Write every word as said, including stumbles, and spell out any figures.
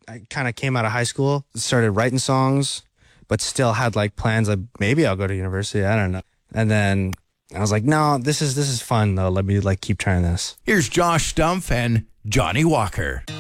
I kind of came out of high school, started writing songs, but still had like plans of maybe I'll go to university. I don't know. And then I was like, no, this is this is fun though. Let me like keep trying this. Here's Josh Stumpf and Johnny Walker.